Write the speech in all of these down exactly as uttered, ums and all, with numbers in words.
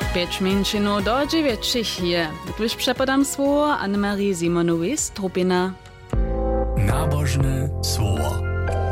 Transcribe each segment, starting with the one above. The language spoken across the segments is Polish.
Pięć minut do dziewięciu je. Gdyż przepadam słowo Anne-Marie Simonowej z Trupina. Nabożne słowo.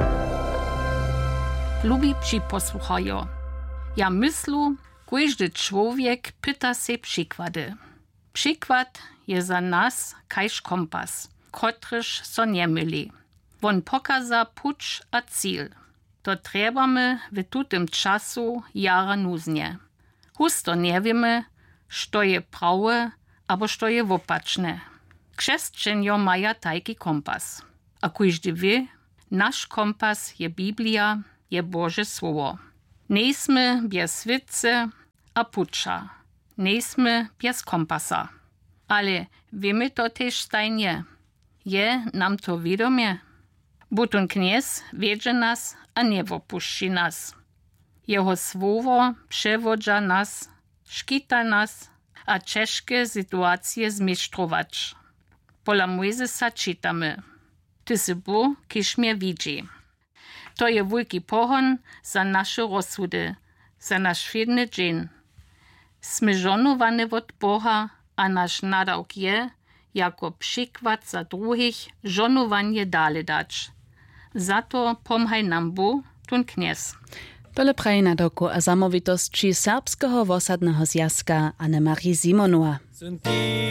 Lubi psi posłuchają. Ja myślu, każdy człowiek pyta się przykłady. Przykład je za nas kajż kompas, kotryż so nie myli. Won pokaza puć a cíl. To trebamy w tutym czasu jara nuznie. Husto nie wiemy, što je prawe, abo što je wopaczne. Krzesćenjo maja tajki kompas. A każdy wie, nasz kompas je Biblia, je Boże Słowo. Nejsmy bez svice a puča. Nejsmy bez kompasa. Ale wiemy to też stajnie. Je nam to widomie. Butun kniez wiedzie nas, a nie wopuści nas. Jeho słowo przewodza nas, szkita nas, a ciężkie sytuacje zmiesztrować. Pola Mojzesa czytamy. Ty si Bóg, kiż mnie widzi. To je wielki pohon za nasze rozsudy, za nasz świetny dzień. Sme żonowani od Boha, a nasz nadawk je, jako przykład za drugich, żonowanie dalej dać. Za to pomhaj nam Bóg, tun kniez. Byle praje na doku a zamowitości serbskiego wosadnego zjazka Anne-Marie Simonowa.